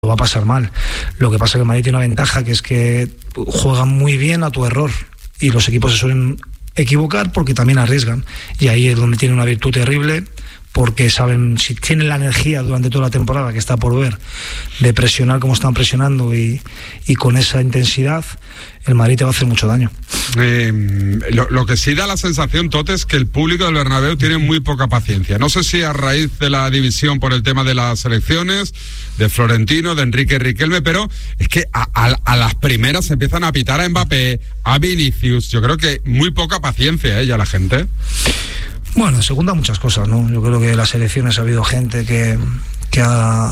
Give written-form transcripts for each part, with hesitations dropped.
lo va a pasar mal. Lo que pasa es que el Madrid tiene una ventaja, que es que juegan muy bien a tu error, y los equipos se suelen equivocar porque también arriesgan, y ahí es donde tiene una virtud terrible, porque saben, si tienen la energía durante toda la temporada, que está por ver, de presionar como están presionando y con esa intensidad, el Madrid te va a hacer mucho daño. Lo que sí da la sensación, Tote, es que el público del Bernabéu tiene muy poca paciencia. No sé si a raíz de la división por el tema de las selecciones, de Florentino, de Enrique Riquelme, pero es que a las primeras empiezan a pitar a Mbappé, a Vinicius. Yo creo que muy poca paciencia, ya la gente. Bueno, se juntan muchas cosas, ¿no? Yo creo que en las elecciones ha habido gente que le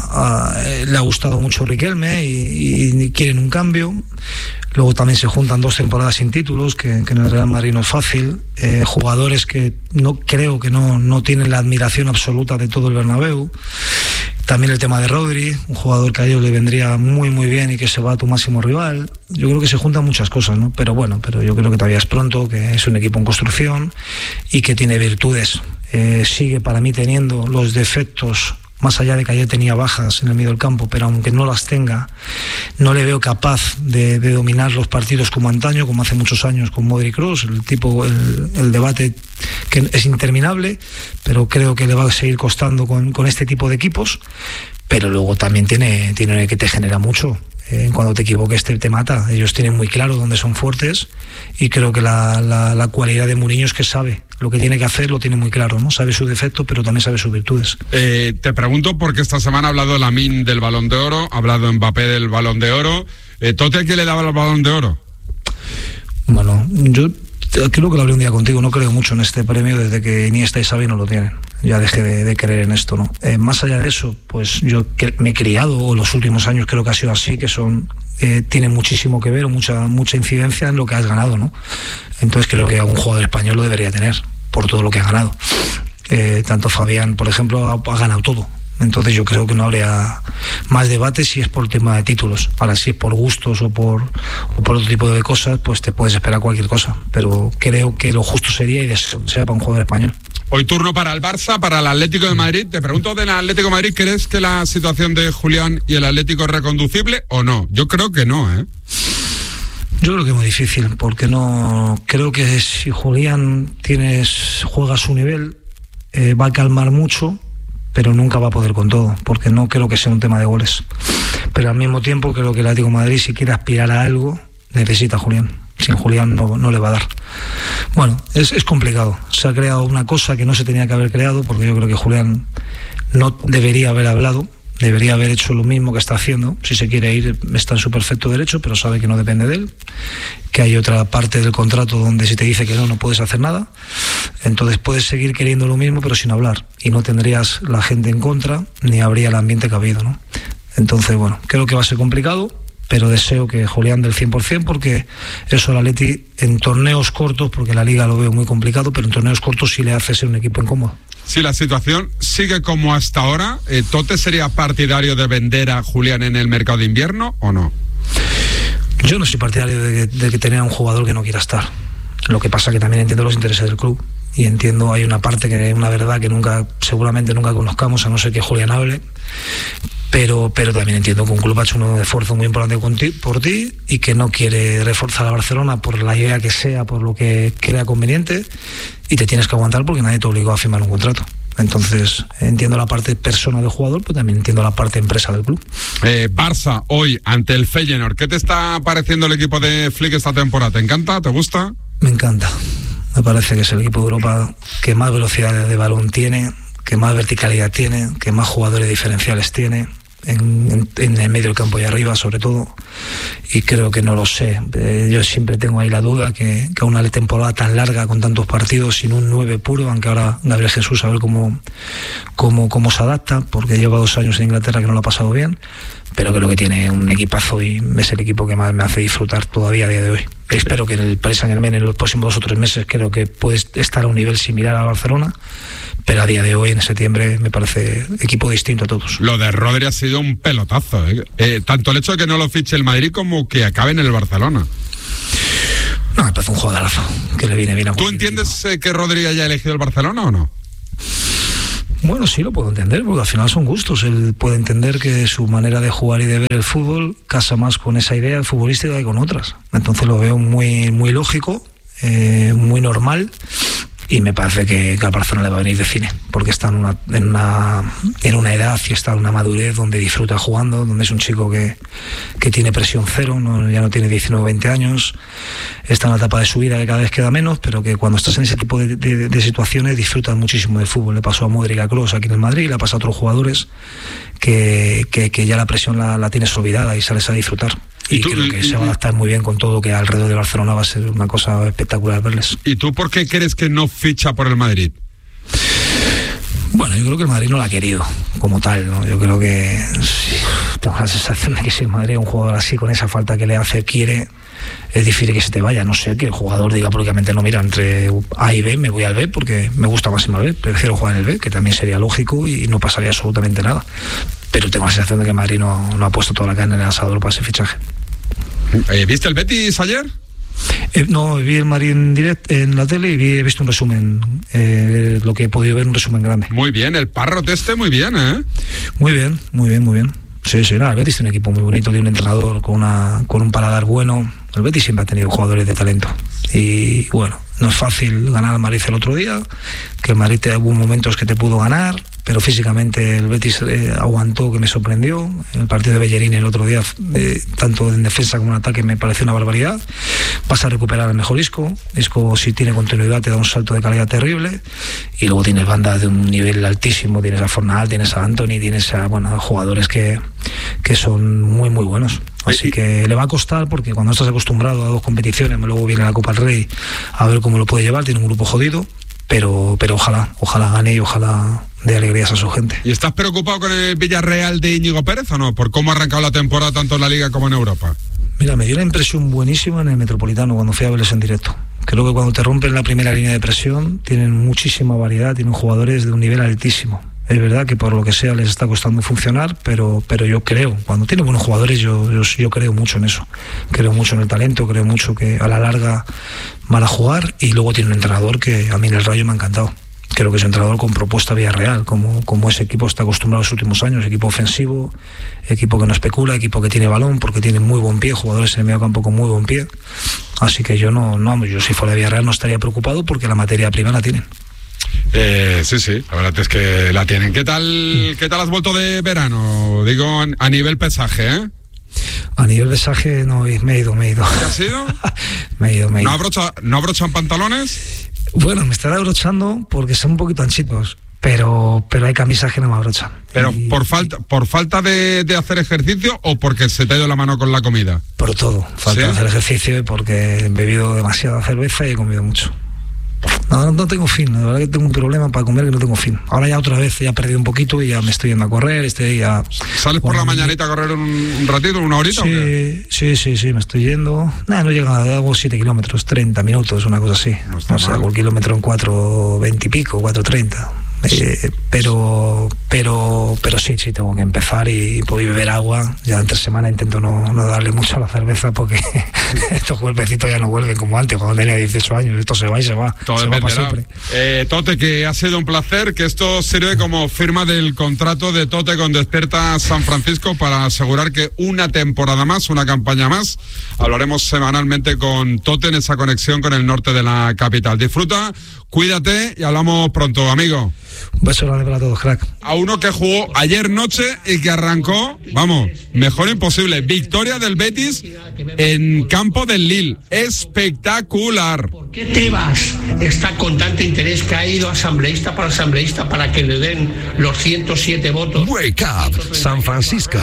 ha gustado mucho Riquelme y quieren un cambio. Luego también se juntan 2 temporadas sin títulos, que en el Real Madrid no es fácil. Jugadores que no tienen la admiración absoluta de todo el Bernabéu. También el tema de Rodri, un jugador que a ellos le vendría muy muy bien y que se va a tu máximo rival. Yo creo que se juntan muchas cosas, ¿no? Pero yo creo que todavía es pronto, que es un equipo en construcción y que tiene virtudes. Sigue para mí teniendo los defectos, más allá de que ayer tenía bajas en el medio del campo, pero aunque no las tenga, no le veo capaz de dominar los partidos como antaño, como hace muchos años con Modric y Kroos. El debate que es interminable, pero creo que le va a seguir costando con este tipo de equipos. Pero luego también tiene que te genera mucho. Cuando te equivoques te mata. Ellos tienen muy claro dónde son fuertes, y creo que la cualidad de Mourinho es que sabe lo que tiene que hacer, lo tiene muy claro, ¿no? Sabe su defecto, pero también sabe sus virtudes. Te pregunto porque esta semana ha hablado Lamine del Balón de Oro, ha hablado Mbappé del Balón de Oro. ¿Tote quién le daba el Balón de Oro? Bueno, yo creo que lo hablé un día contigo, no creo mucho en este premio desde que Iniesta y Xavi no lo tienen. Ya dejé de creer en esto, ¿no? Más allá de eso, pues yo me he criado, o los últimos años creo que ha sido así, que tiene muchísimo que ver, o mucha incidencia en lo que has ganado, ¿no? Entonces creo que un jugador español lo debería tener, por todo lo que ha ganado. Tanto Fabián, por ejemplo, ha ganado todo. Entonces yo creo que no habría más debate si es por el tema de títulos. Ahora, si es por gustos o por otro tipo de cosas, pues te puedes esperar cualquier cosa. Pero creo que lo justo sería, y sea para un jugador español. Hoy turno para el Barça, para el Atlético de Madrid. Te pregunto del Atlético de Madrid, ¿crees que la situación de Julián y el Atlético es reconducible o no? Yo creo que no, ¿eh? Yo creo que es muy difícil, porque no creo que si Julián juega a su nivel, va a calmar mucho, pero nunca va a poder con todo, porque no creo que sea un tema de goles. Pero al mismo tiempo creo que el Atlético de Madrid, si quiere aspirar a algo, necesita a Julián. Sin Julián no le va a dar. Bueno, es complicado. Se ha creado una cosa que no se tenía que haber creado, porque yo creo que Julián no debería haber hablado, debería haber hecho lo mismo que está haciendo. Si se quiere ir, está en su perfecto derecho, pero sabe que no depende de él, que hay otra parte del contrato donde si te dice que no puedes hacer nada. Entonces puedes seguir queriendo lo mismo, pero sin hablar, y no tendrías la gente en contra, ni habría el ambiente que ha habido, ¿no? Entonces, bueno, creo que va a ser complicado, pero deseo que Julián del 100%, porque eso al Atleti en torneos cortos, porque la Liga lo veo muy complicado, pero en torneos cortos sí le hace ser un equipo incómodo. Si la situación sigue como hasta ahora, ¿Tote sería partidario de vender a Julián en el mercado de invierno o no? Yo no soy partidario de que tener a un jugador que no quiera estar. Lo que pasa que también entiendo los intereses del club, y entiendo, hay una parte que una verdad que seguramente nunca conozcamos, a no ser que Julián hable. Pero también entiendo que un club ha hecho un esfuerzo muy importante por ti, y que no quiere reforzar a Barcelona por la idea que sea, por lo que crea conveniente, y te tienes que aguantar porque nadie te obligó a firmar un contrato. Entonces entiendo la parte persona del jugador, pero también entiendo la parte empresa del club. Barça hoy ante el Feyenoord. ¿Qué te está pareciendo el equipo de Flick esta temporada? ¿Te encanta? ¿Te gusta? Me encanta. Me parece que es el equipo de Europa que más velocidad de balón tiene, que más verticalidad tiene, que más jugadores diferenciales tiene, en el medio del campo y arriba sobre todo, y creo que no lo sé. Yo siempre tengo ahí la duda que a una temporada tan larga, con tantos partidos, sin un 9 puro, aunque ahora Gabriel Jesús a ver cómo se adapta, porque lleva 2 años en Inglaterra que no lo ha pasado bien, pero creo que tiene un equipazo y es el equipo que más me hace disfrutar todavía a día de hoy. Espero que en el Paris Saint-Germain en los próximos 2 o 3 meses creo que puede estar a un nivel similar a Barcelona, pero a día de hoy, en septiembre, me parece equipo distinto a todos. Lo de Rodri ha sido un pelotazo, tanto el hecho de que no lo fiche el Madrid como que acabe en el Barcelona. No, me parece un jugadorazo que le viene bien a ¿Tú entiendes que Rodri haya elegido el Barcelona o no? Bueno, sí, lo puedo entender, porque al final son gustos. Él puede entender que su manera de jugar y de ver el fútbol casa más con esa idea futbolística que con otras. Entonces lo veo muy, muy lógico, muy normal, y me parece que al Barcelona le va a venir de cine, porque está en una edad y está en una madurez donde disfruta jugando, donde es un chico que tiene presión cero, ya no tiene 19 o 20 años, está en una etapa de su vida que cada vez queda menos, pero que cuando estás en ese tipo de situaciones disfrutas muchísimo del fútbol. Le pasó a Modric, a Kroos aquí en el Madrid, y le pasa a otros jugadores que ya la presión la tienes olvidada y sales a disfrutar. Y creo que se va a adaptar muy bien con todo, que alrededor de Barcelona va a ser una cosa espectacular verles. ¿Y tú por qué crees que no ficha por el Madrid? Bueno, yo creo que el Madrid no la ha querido como tal, ¿no? Yo creo que sí, tengo la sensación de que si el Madrid, un jugador así, con esa falta que le hace, quiere, es difícil que se te vaya. No sé, que el jugador diga públicamente, no, mira, entre A y B me voy al B porque me gusta más el B, prefiero jugar en el B, que también sería lógico y no pasaría absolutamente nada. Pero tengo la sensación de que el Madrid no ha puesto toda la carne en el asador para ese fichaje. ¿Viste el Betis ayer? No, vi el Madrid en la tele y he visto un resumen, lo que he podido ver, un resumen grande. Muy bien, el Parrot muy bien, ¿eh? Muy bien. Sí, nada, el Betis tiene un equipo muy bonito, tiene un entrenador con un paladar bueno. El Betis siempre ha tenido jugadores de talento. Y bueno, no es fácil ganar al Madrid el otro día, que el Madrid hubo momentos que te pudo ganar, pero físicamente el Betis aguantó, que me sorprendió. El partido de Bellerín el otro día, tanto en defensa como en ataque, me pareció una barbaridad. Vas a recuperar el mejor Isco, si tiene continuidad te da un salto de calidad terrible, y luego tienes bandas de un nivel altísimo, tienes a Fornal, tienes a Anthony, tienes a jugadores que son muy muy buenos. Así que le va a costar, porque cuando estás acostumbrado a 2 competiciones, luego viene la Copa del Rey, a ver cómo lo puede llevar, tiene un grupo jodido, pero ojalá gane y ojalá dé alegrías a su gente. ¿Y estás preocupado con el Villarreal de Íñigo Pérez o no? Por cómo ha arrancado la temporada tanto en la Liga como en Europa. Mira, me dio una impresión buenísima en el Metropolitano cuando fui a verles en directo. Creo que cuando te rompen la primera línea de presión tienen muchísima variedad, tienen jugadores de un nivel altísimo. Es verdad que por lo que sea les está costando funcionar, pero yo creo, cuando tienen buenos jugadores, yo creo mucho en eso. Creo mucho en el talento, creo mucho que a la larga van a jugar, y luego tiene un entrenador que a mí en el Rayo me ha encantado. Creo que es un entrenador con propuesta Villarreal, como ese equipo está acostumbrado los últimos años, equipo ofensivo, equipo que no especula, equipo que tiene balón, porque tiene muy buen pie, jugadores en el medio campo con muy buen pie. Así que yo yo si fuera de Villarreal no estaría preocupado, porque la materia prima la tienen. Sí, la verdad es que la tienen. ¿Qué tal has vuelto de verano? Digo, a nivel pesaje, ¿eh? A nivel pesaje no, me he ido. ¿Qué ha sido? me he ido. ¿No abrochan pantalones? Bueno, me estaré abrochando porque son un poquito anchitos, pero hay camisas que no me abrochan. ¿Pero por falta de hacer ejercicio o porque se te ha ido la mano con la comida? Por todo, falta de hacer ejercicio, porque he bebido demasiada cerveza y he comido mucho. No tengo fin, la verdad que tengo un problema para comer que no tengo fin. Ahora ya otra vez ya he perdido un poquito y ya me estoy yendo a correr. ¿Sales por la mañanita a correr un ratito, una horita? Sí, me estoy yendo. No llega, hago 7 kilómetros, 30 minutos, una cosa así. No sé, hago el kilómetro en 4:20 y pico, 4:30. Pero sí, tengo que empezar y poder beber agua. Ya entre semana intento no darle mucho a la cerveza, porque estos cuerpecitos ya no vuelven como antes, cuando tenía 18 años. Esto se va y se va. Todo se va para siempre. Tote, que ha sido un placer, que esto sirve como firma del contrato de Tote con Despierta San Francisco, para asegurar que una temporada más, una campaña más, hablaremos semanalmente con Tote en esa conexión con el norte de la capital. Disfruta, cuídate y hablamos pronto, amigo. Un beso grande para todos, crack. A uno que jugó ayer noche y que arrancó, mejor imposible. Victoria del Betis en campo del Lille. Espectacular. ¿Por qué Tebas está con tanto interés, que ha ido asambleísta para que le den los 107 votos? Wake up, San Francisco.